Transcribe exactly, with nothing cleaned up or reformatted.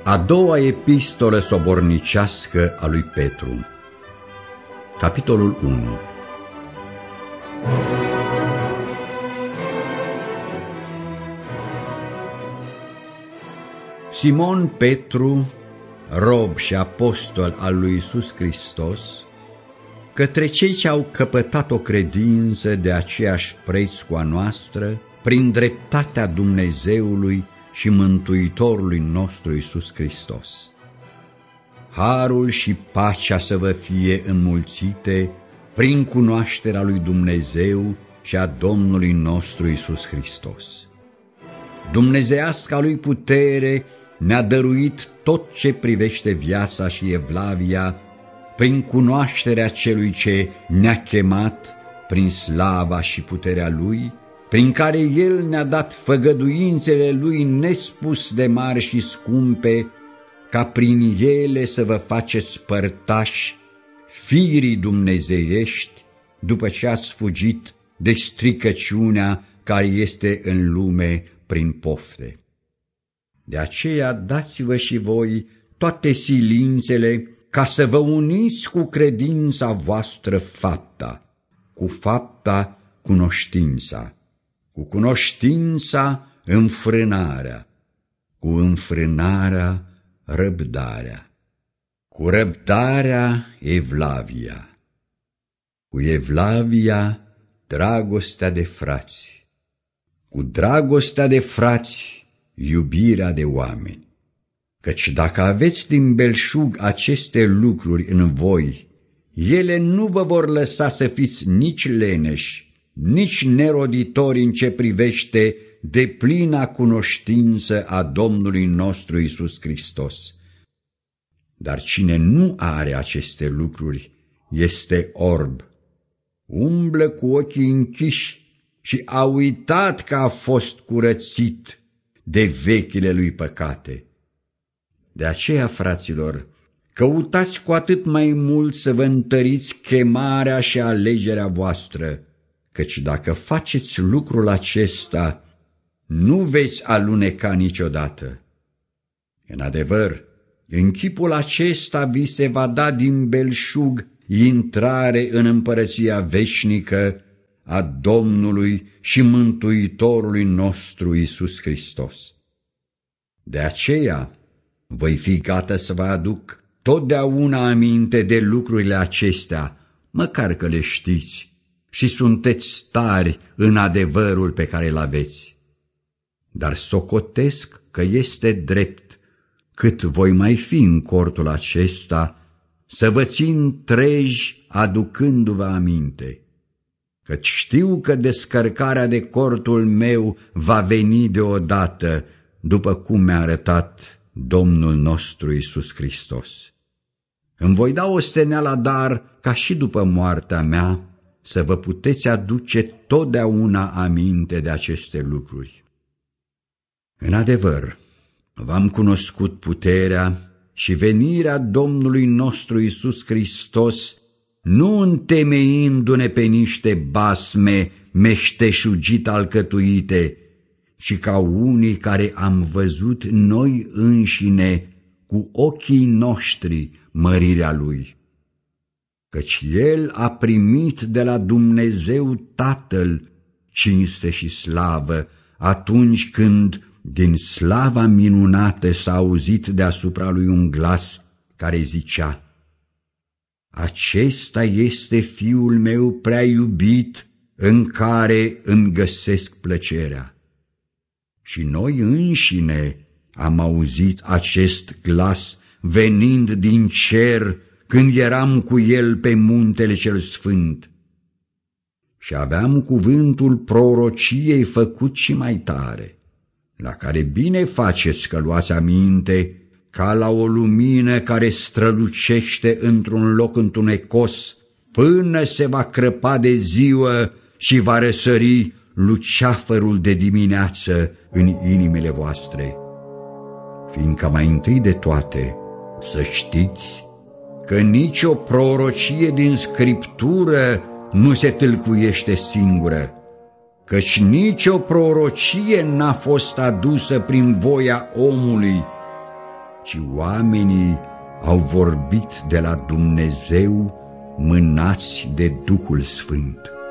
A doua epistolă sobornicească a lui Petru. Capitolul unu. Simon Petru, rob și apostol al lui Iisus Hristos, către cei ce au căpătat o credință de aceeași preț cu a noastră, prin dreptatea Dumnezeului și Mântuitorului nostru Iisus Hristos. Harul și pacea să vă fie înmulțite prin cunoașterea lui Dumnezeu și a Domnului nostru Iisus Hristos. Dumnezeiasca lui putere ne-a dăruit tot ce privește viața și evlavia prin cunoașterea celui ce ne-a chemat prin slava și puterea lui, prin care El ne-a dat făgăduințele Lui nespus de mari și scumpe, ca prin ele să vă faceți părtași firii dumnezeiești, după ce ați fugit de stricăciunea care este în lume prin pofte. De aceea dați-vă și voi toate silințele ca să vă uniți cu credința voastră fapta, cu fapta cunoștința, cu cunoștința înfrânarea, cu înfrânarea răbdarea, cu răbdarea evlavia, cu evlavia dragostea de frați, cu dragostea de frați iubirea de oameni. Căci dacă aveți din belșug aceste lucruri în voi, ele nu vă vor lăsa să fiți nici leneși, nici neroditori în ce privește deplina cunoștință a Domnului nostru Iisus Hristos. Dar cine nu are aceste lucruri este orb, umblă cu ochii închiși și a uitat că a fost curățit de vechile lui păcate. De aceea, fraților, căutați cu atât mai mult să vă întăriți chemarea și alegerea voastră, căci dacă faceți lucrul acesta, nu veți aluneca niciodată. În adevăr, în chipul acesta vi se va da din belșug intrare în împărăția veșnică a Domnului și Mântuitorului nostru Iisus Hristos. De aceea voi fi gata să vă aduc totdeauna aminte de lucrurile acestea, măcar că le știți și sunteți tari în adevărul pe care îl aveți. Dar socotesc că este drept, cât voi mai fi în cortul acesta, să vă țin treji aducându-vă aminte, căci știu că descărcarea de cortul meu va veni deodată, după cum mi-a arătat Domnul nostru Iisus Hristos. Îmi voi da osteneala dar, ca și după moartea mea, să vă puteți aduce totdeauna aminte de aceste lucruri. În adevăr, v-am cunoscut puterea și venirea Domnului nostru Iisus Hristos, nu întemeindu-ne pe niște basme meșteșugit alcătuite, ci ca unii care am văzut noi înșine cu ochii noștri mărirea Lui. Căci El a primit de la Dumnezeu Tatăl cinste și slavă atunci când din slava minunată s-a auzit deasupra Lui un glas care zicea: Acesta este Fiul meu prea iubit, în care îmi găsesc plăcerea. Și noi înșine am auzit acest glas venind din cer când eram cu El pe muntele cel sfânt. Și aveam cuvântul prorociei făcut și mai tare, la care bine faceți că luați aminte, ca la o lumină care strălucește într-un loc întunecos, până se va crăpa de ziua și va răsări luceafărul de dimineață în inimile voastre. Fiindcă mai întâi de toate să știți că nicio prorocie din Scriptură nu se tâlcuiește singură, căci nicio prorocie n-a fost adusă prin voia omului, ci oamenii au vorbit de la Dumnezeu, mânați de Duhul Sfânt.